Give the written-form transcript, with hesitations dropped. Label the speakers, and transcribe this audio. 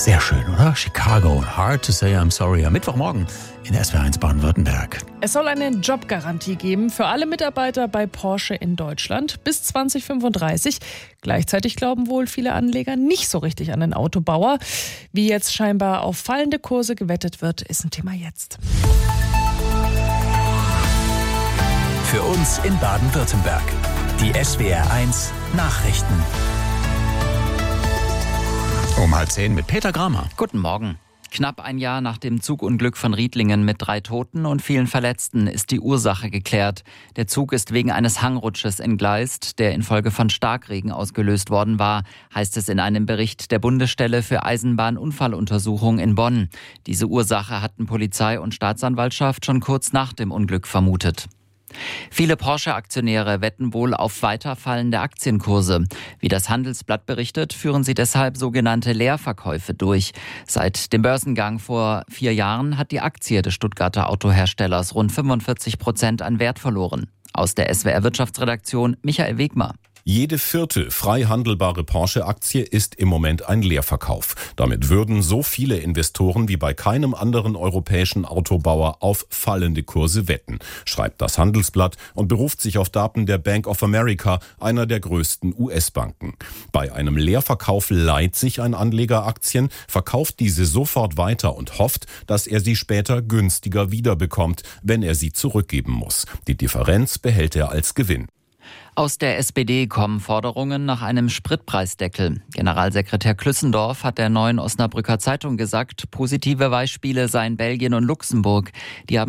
Speaker 1: Sehr schön, oder? Chicago, Hard to Say I'm Sorry. Am Mittwochmorgen in SWR1 Baden-Württemberg.
Speaker 2: Es soll eine Jobgarantie geben für alle Mitarbeiter bei Porsche in Deutschland bis 2035. Gleichzeitig glauben wohl viele Anleger nicht so richtig an den Autobauer. Wie jetzt scheinbar auf fallende Kurse gewettet wird, ist ein Thema jetzt.
Speaker 3: Für uns in Baden-Württemberg. Die SWR1 Nachrichten.
Speaker 1: Um 9:30 mit Peter Gramer.
Speaker 4: Guten Morgen. Knapp ein Jahr nach dem Zugunglück von Riedlingen mit 3 Toten und vielen Verletzten ist die Ursache geklärt. Der Zug ist wegen eines Hangrutsches entgleist, der infolge von Starkregen ausgelöst worden war, heißt es in einem Bericht der Bundesstelle für Eisenbahnunfalluntersuchung in Bonn. Diese Ursache hatten Polizei und Staatsanwaltschaft schon kurz nach dem Unglück vermutet. Viele Porsche-Aktionäre wetten wohl auf weiter fallende Aktienkurse. Wie das Handelsblatt berichtet, führen sie deshalb sogenannte Leerverkäufe durch. Seit dem Börsengang vor 4 Jahren hat die Aktie des Stuttgarter Autoherstellers rund 45% an Wert verloren. Aus der SWR-Wirtschaftsredaktion Michael Wegmar.
Speaker 5: Jede 4. frei handelbare Porsche-Aktie ist im Moment ein Leerverkauf. Damit würden so viele Investoren wie bei keinem anderen europäischen Autobauer auf fallende Kurse wetten, schreibt das Handelsblatt und beruft sich auf Daten der Bank of America, einer der größten US-Banken. Bei einem Leerverkauf leiht sich ein Anleger Aktien, verkauft diese sofort weiter und hofft, dass er sie später günstiger wiederbekommt, wenn er sie zurückgeben muss. Die Differenz behält er als Gewinn.
Speaker 4: Aus der SPD kommen Forderungen nach einem Spritpreisdeckel. Generalsekretär Klüssendorf hat der Neuen Osnabrücker Zeitung gesagt, positive Beispiele seien Belgien und Luxemburg. Die haben